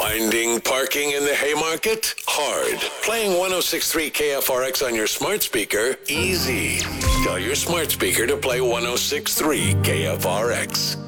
Finding parking in the Haymarket? Hard. Playing 106.3 KFRX on your smart speaker? Easy. Tell your smart speaker to play 106.3 KFRX.